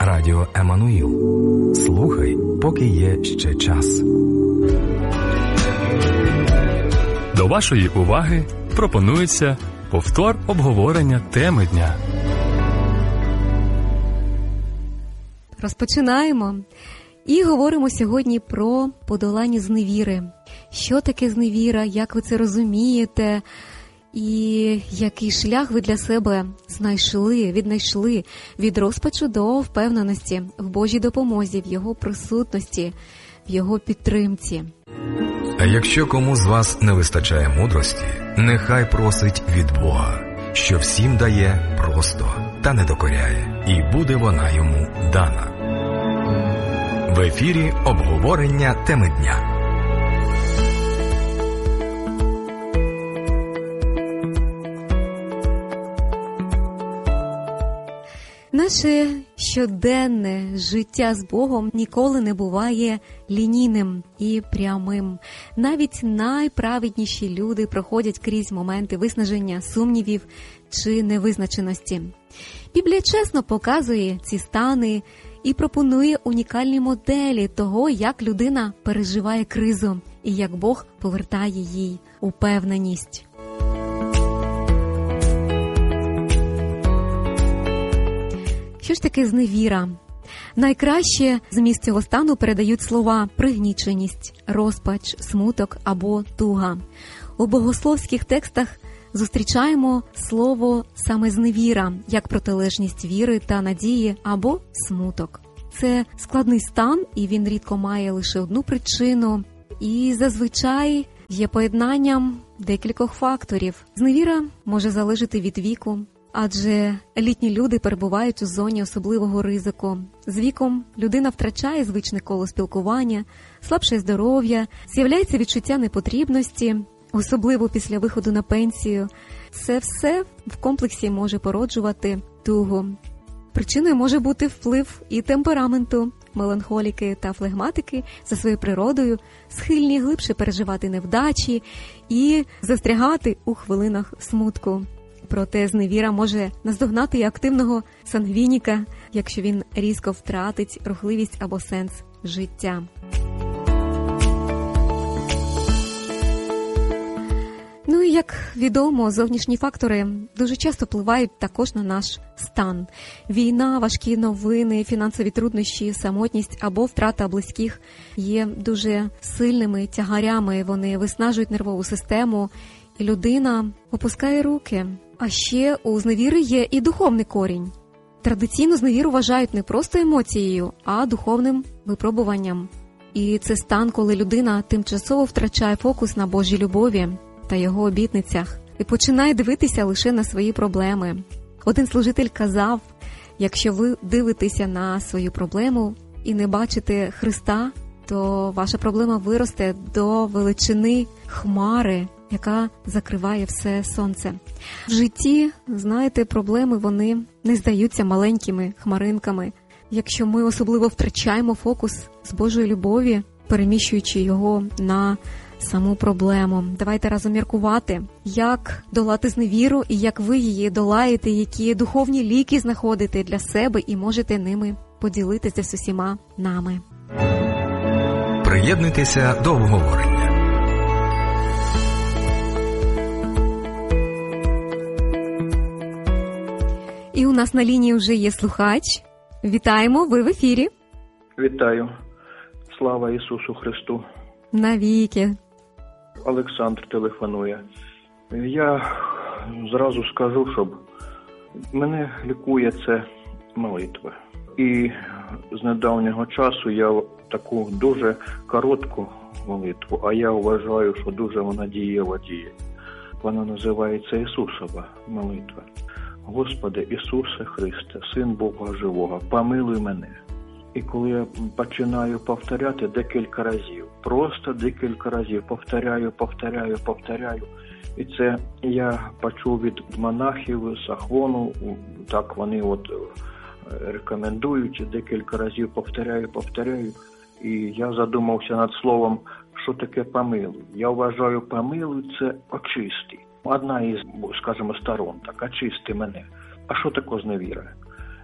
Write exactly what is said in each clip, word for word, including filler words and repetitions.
Радіо Еммануїл. Слухай, поки є ще час. До вашої уваги пропонується повтор обговорення теми дня. Розпочинаємо. І говоримо сьогодні про подолання зневіри. Що таке зневіра, як ви це розумієте, і який шлях ви для себе знайшли, віднайшли від розпачу до впевненості в Божій допомозі, в Його присутності, в Його підтримці. А якщо кому з вас не вистачає мудрості, нехай просить від Бога, що всім дає просто та не докоряє, і буде вона йому дана. В ефірі обговорення теми дня. Наше щоденне життя з Богом ніколи не буває лінійним і прямим. Навіть найправедніші люди проходять крізь моменти виснаження, сумнівів чи невизначеності. Біблія чесно показує ці стани і пропонує унікальні моделі того, як людина переживає кризу і як Бог повертає їй упевненість. Що ж таке зневіра? Найкраще зміст цього стану передають слова пригніченість, розпач, смуток або туга. У богословських текстах зустрічаємо слово саме зневіра, як протилежність віри та надії або смуток. Це складний стан, і він рідко має лише одну причину, і зазвичай є поєднанням декількох факторів. Зневіра може залежати від віку, адже літні люди перебувають у зоні особливого ризику. З віком людина втрачає звичне коло спілкування, слабше здоров'я, з'являється відчуття непотрібності, особливо після виходу на пенсію. Це все в комплексі може породжувати тугу. Причиною може бути вплив і темпераменту. Меланхоліки та флегматики за своєю природою схильні глибше переживати невдачі і застрягати у хвилинах смутку. Проте зневіра може наздогнати і активного сангвініка, якщо він різко втратить рухливість або сенс життя. Ну і, як відомо, зовнішні фактори дуже часто впливають також на наш стан. Війна, важкі новини, фінансові труднощі, самотність або втрата близьких є дуже сильними тягарями. Вони виснажують нервову систему, і людина опускає руки. А ще у зневіри є і духовний корінь. Традиційно зневіру вважають не просто емоцією, а духовним випробуванням. І це стан, коли людина тимчасово втрачає фокус на Божій любові та Його обітницях і починає дивитися лише на свої проблеми. Один служитель казав, якщо ви дивитеся на свою проблему і не бачите Христа, то ваша проблема виросте до величини хмари, яка закриває все сонце. В житті, знаєте, проблеми, вони не здаються маленькими хмаринками. Якщо ми особливо втрачаємо фокус з Божої любові, переміщуючи його на саму проблему. Давайте разом міркувати, як долати зневіру і як ви її долаєте, які духовні ліки знаходите для себе і можете ними поділитися з усіма нами. Приєднуйтеся до обговорення. І у нас на лінії вже є слухач. Вітаємо, ви в ефірі. Вітаю. Слава Ісусу Христу. Навіки. Олександр телефонує. Я зразу скажу, щоб мене лікує це молитва. І з недавнього часу я таку дуже коротку молитву, а я вважаю, що дуже вона дієва діє. Вона називається Ісусова молитва. Господи Ісусе Христе, Син Бога Живого, помилуй мене. І коли я починаю повторяти декілька разів, просто декілька разів, повторяю, повторяю, повторяю. І це я почув від монахів з Ахвону, так вони от рекомендують, декілька разів повторяю, повторяю. І я задумався над словом, що таке помилуй. Я вважаю, помилуй – це очисти. Одна із, скажімо, сторон, так, очисти мене. А що таке зневіра?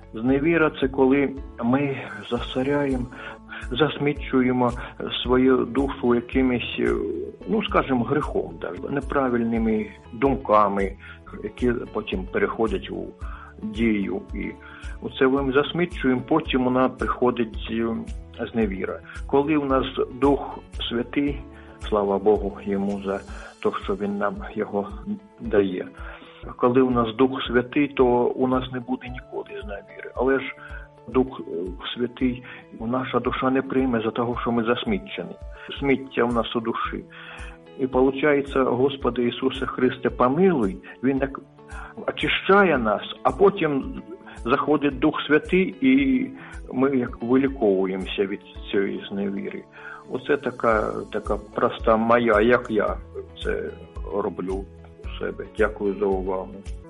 Зневіра – це коли ми засоряємо, засмічуємо свою душу якимось, ну, скажімо, гріхом, так, неправильними думками, які потім переходять у дію. І оце ми засмічуємо, потім у нас приходить зневіра. Коли у нас Дух Святий, слава Богу йому за те, що він нам його дає. Коли у нас Дух Святий, то у нас не буде ніколи зневіри. Але ж Дух Святий наша душа не прийме за того, що ми засмічені. Сміття у нас у душі. І виходить, Господи Ісусе Христе, помилуй, Він як очищає нас, а потім заходить Дух Святий, і ми як виліковуємося від цієї зневіри. Оце така, така проста моя, як я це роблю у себе. Дякую за увагу.